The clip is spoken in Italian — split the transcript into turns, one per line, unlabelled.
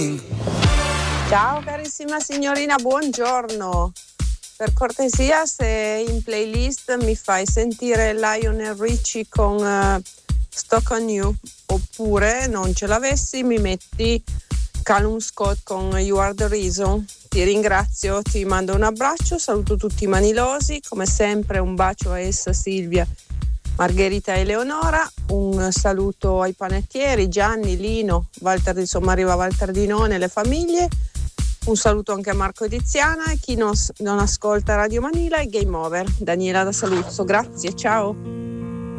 Ciao carissima signorina, buongiorno. Per cortesia, se in playlist mi fai sentire Lionel Richie con Stock on You, oppure non ce l'avessi mi metti Callum Scott con You Are the Reason. Ti ringrazio, ti mando un abbraccio, saluto tutti i manilosi, come sempre un bacio a essa, Silvia, Margherita e Eleonora, un saluto ai panettieri Gianni, Lino, Walter, insomma arriva Walter Dinone e le famiglie, un saluto anche a Marco e Tiziana e chi non ascolta Radio Manila e Game Over. Daniela da Saluzzo, grazie, ciao.